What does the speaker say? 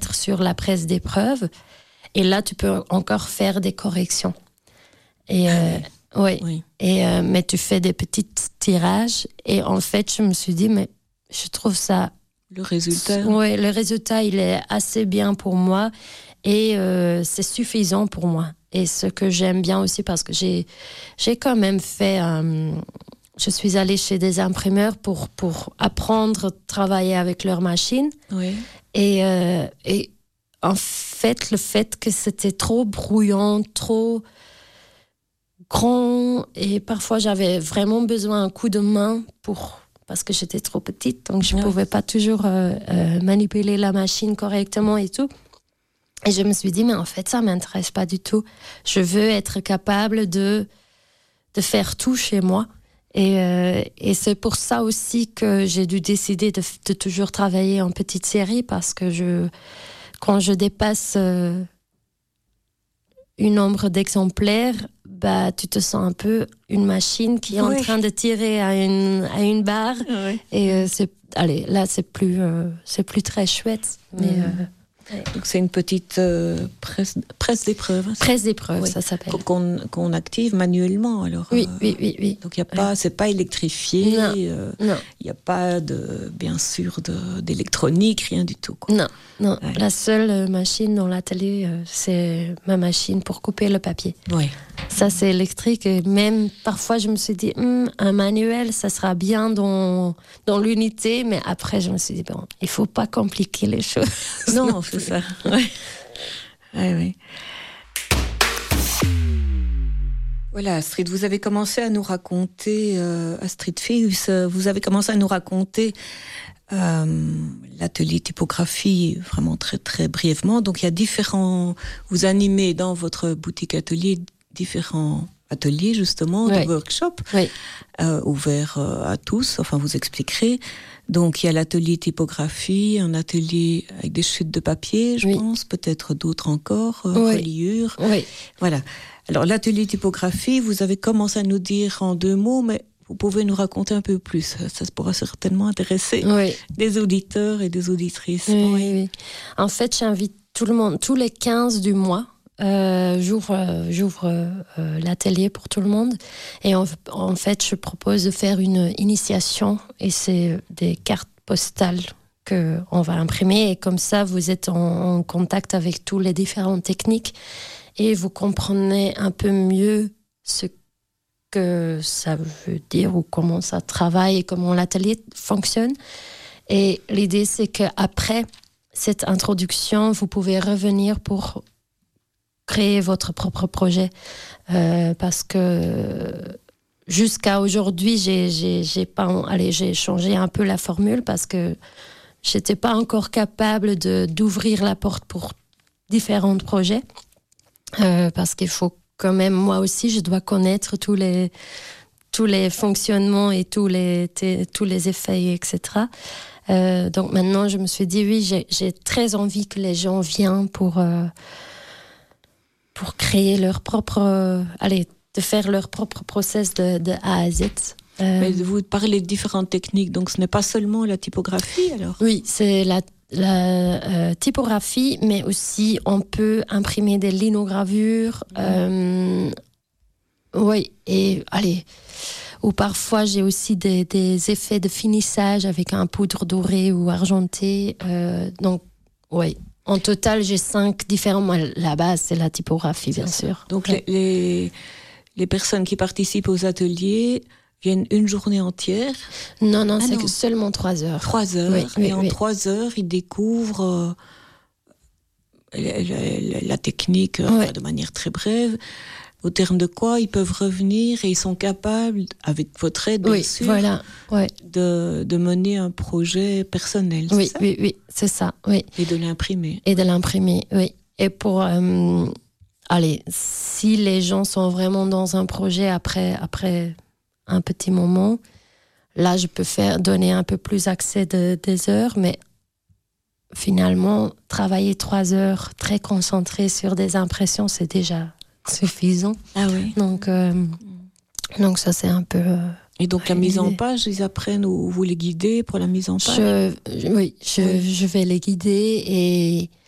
mettre sur la presse d'épreuve. Et là, tu peux encore faire des corrections. Et oui. Et mais tu fais des petits tirages. Et en fait, je me suis dit, mais je trouve ça... Le résultat. Oui, le résultat, il est assez bien pour moi. Et c'est suffisant pour moi. Et ce que j'aime bien aussi, parce que j'ai quand même fait... je suis allée chez des imprimeurs pour apprendre à travailler avec leurs machines. Oui. Et en fait, le fait que c'était trop brouillon, trop grand, et parfois j'avais vraiment besoin d'un coup de main parce que j'étais trop petite, donc je ne pouvais pas toujours manipuler la machine correctement et tout. Et je me suis dit, mais en fait, ça ne m'intéresse pas du tout. Je veux être capable de faire tout chez moi. Et c'est pour ça aussi que j'ai dû décider de toujours travailler en petite série, parce que quand je dépasse une nombre d'exemplaires, bah, tu te sens un peu une machine qui est en train de tirer à une barre. Oui. Et là, c'est plus très chouette. Mais, donc c'est une petite presse d'épreuve. Presse d'épreuve, ça s'appelle. Qu'on active manuellement, alors. Oui. Donc il y a pas, c'est pas électrifié. Non. Il y a pas bien sûr d'électronique, rien du tout, quoi. Non. Ouais. La seule machine dans l'atelier, c'est ma machine pour couper le papier. Oui. Ça, c'est électrique. Et même parfois, je me suis dit, un manuel, ça sera bien dans l'unité. Mais après, je me suis dit, bon, il faut pas compliquer les choses. Non, c'est ça. Oui. Voilà, Astrid, vous avez commencé à nous raconter, Astrid Fius, vous avez commencé à nous raconter l'atelier typographie vraiment très très brièvement. Donc il y a vous animez dans votre boutique atelier différents ateliers justement, de workshops ouverts à tous, enfin vous expliquerez. Donc il y a l'atelier typographie, un atelier avec des chutes de papier, je pense, peut-être d'autres encore, reliures. Oui. Voilà. Alors l'atelier typographie, vous avez commencé à nous dire en 2 mots, mais vous pouvez nous raconter un peu plus. Ça pourra certainement intéresser des auditeurs et des auditrices. Oui. En fait, j'invite tout le monde, tous les 15 du mois, j'ouvre l'atelier pour tout le monde. Et en fait, je propose de faire une initiation. Et c'est des cartes postales qu'on va imprimer. Et comme ça, vous êtes en contact avec toutes les différentes techniques. Et vous comprenez un peu mieux ce que ça veut dire ou comment ça travaille et comment l'atelier fonctionne. Et l'idée, c'est qu'après cette introduction, vous pouvez revenir pour créer votre propre projet. Parce que jusqu'à aujourd'hui, j'ai changé un peu la formule parce que j'étais pas encore capable d'ouvrir la porte pour différents projets. Parce qu'il faut quand même, moi aussi, je dois connaître tous les fonctionnements et tous les effets, etc. Donc maintenant, je me suis dit, oui, j'ai très envie que les gens viennent pour créer leur propre... de faire leur propre process de A à Z. Mais vous parlez de différentes techniques, donc ce n'est pas seulement la typographie, alors ? Oui, c'est la typographie, mais aussi on peut imprimer des linogravures. Ou parfois j'ai aussi des effets de finissage avec un poudre dorée ou argentée. En total, j'ai 5 différents. La base, c'est la typographie, bien sûr. Donc les personnes qui participent aux ateliers viennent une journée entière? Non, c'est seulement 3 heures. 3 heures. Et en 3 heures, ils découvrent la technique de manière très brève. Au terme de quoi, ils peuvent revenir et ils sont capables, avec votre aide, bien sûr, de mener un projet personnel. Oui, c'est ça. Oui. Et de l'imprimer. Oui. Et pour... si les gens sont vraiment dans un projet après un petit moment, là, je peux donner un peu plus accès des heures, mais finalement, travailler 3 heures très concentré sur des impressions, c'est déjà suffisant. Ah oui. Donc ça, c'est un peu... Et donc la mise en page, ils apprennent ou vous les guidez pour la mise en page? Je vais les guider